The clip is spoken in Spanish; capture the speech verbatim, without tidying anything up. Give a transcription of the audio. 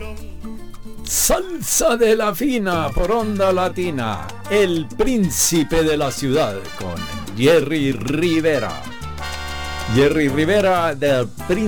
Salsa de la fina por Onda Latina, el príncipe de la ciudad con Jerry Rivera. Jerry Rivera del Príncipe